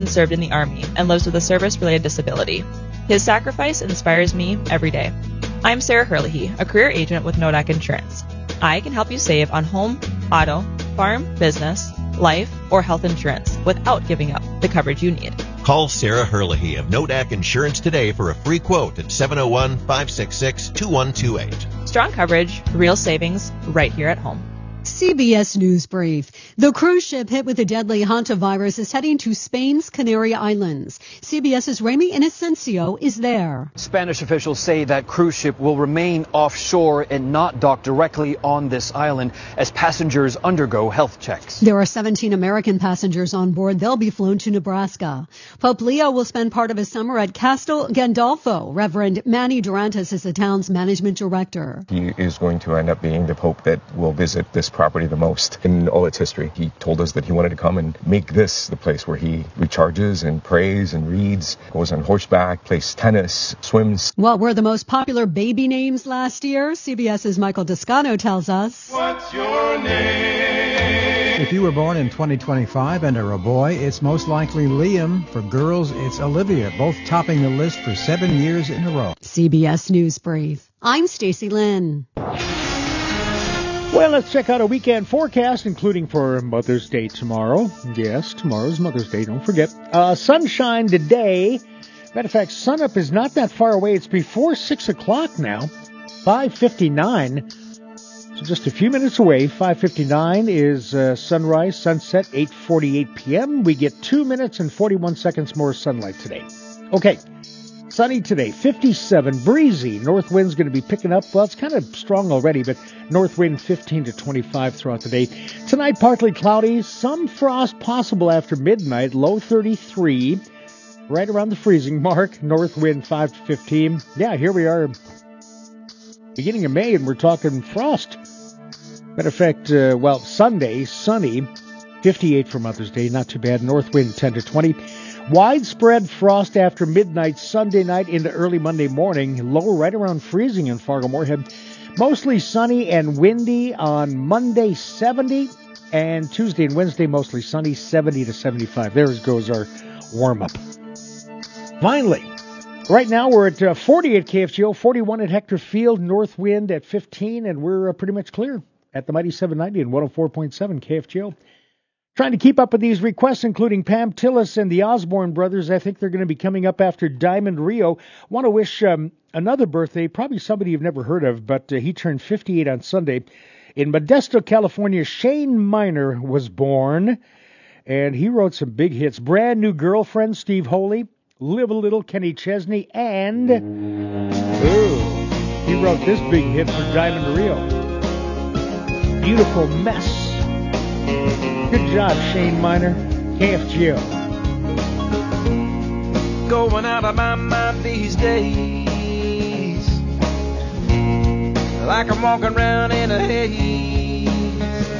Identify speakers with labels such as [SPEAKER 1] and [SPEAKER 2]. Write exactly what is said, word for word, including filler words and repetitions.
[SPEAKER 1] served in the Army and lives with a service-related disability. His sacrifice inspires me every day. I'm Sarah Herlihy, a career agent with Nodak Insurance. I can help you save on home, auto, farm, business, life, or health insurance without giving up the coverage you need.
[SPEAKER 2] Call Sarah Herlihy of Nodak Insurance today for a free quote at seven oh one, five six six, two one two eight.
[SPEAKER 1] Strong coverage, real savings, right here at home.
[SPEAKER 3] C B S News Brief. The cruise ship hit with the deadly hantavirus is heading to Spain's Canary Islands. CBS's Remy Inocencio is there.
[SPEAKER 4] Spanish officials say that cruise ship will remain offshore and not dock directly on this island as passengers undergo health checks.
[SPEAKER 3] There are seventeen American passengers on board. They'll be flown to Nebraska. Pope Leo will spend part of his summer at Castel Gandolfo. Reverend Manny Durantes is the town's management director.
[SPEAKER 5] He is going to end up being the Pope that will visit this property the most in all its history. He told us that he wanted to come and make this the place where he recharges and prays and reads, goes on horseback, plays tennis, swims.
[SPEAKER 3] What were the most popular baby names last year? CBS's Michael Descano tells us.
[SPEAKER 6] What's your name? If you were born in twenty twenty-five and are a boy, it's most likely Liam. For girls, it's Olivia, both topping the list for seven years in a row.
[SPEAKER 3] C B S News Brief. I'm Stacey Lynn.
[SPEAKER 7] Well, let's check out a weekend forecast, including for Mother's Day tomorrow. Yes, tomorrow's Mother's Day, don't forget. Uh, sunshine today. Matter of fact, sunup is not that far away. It's before six o'clock now, five fifty-nine. So just a few minutes away. five fifty-nine is uh, sunrise, sunset, eight forty-eight p.m. We get two minutes and forty-one seconds more sunlight today. Okay. Sunny today, fifty-seven, breezy. North wind's going to be picking up. Well, it's kind of strong already, but north wind fifteen to twenty-five throughout the day. Tonight, partly cloudy, some frost possible after midnight, low thirty-three, right around the freezing mark. North wind five to fifteen. Yeah, here we are, beginning of May, and we're talking frost. Matter of fact, uh, well, Sunday, sunny, fifty-eight for Mother's Day, not too bad. North wind ten to twenty. Widespread frost after midnight Sunday night into early Monday morning. Low right around freezing in Fargo-Moorhead. Mostly sunny and windy on Monday, seventy. And Tuesday and Wednesday, mostly sunny, seventy to seventy-five. There goes our warm-up. Finally, right now we're at uh, forty at K F G O, forty-one at Hector Field, north wind at fifteen, and we're uh, pretty much clear at the mighty seven ninety and one oh four point seven K F G O. Trying to keep up with these requests, including Pam Tillis and the Osborne brothers. I think they're going to be coming up after Diamond Rio. Want to wish um, another birthday, probably somebody you've never heard of, but uh, he turned fifty-eight on Sunday. In Modesto, California, Shane Miner was born, and he wrote some big hits. Brand New Girlfriend, Steve Holy, Live a Little, Kenny Chesney, and ooh, he wrote this big hit for Diamond Rio, Beautiful Mess. Good job, Shane Miner. K F G O.
[SPEAKER 8] Going out of my mind these days, like I'm walking around in a haze.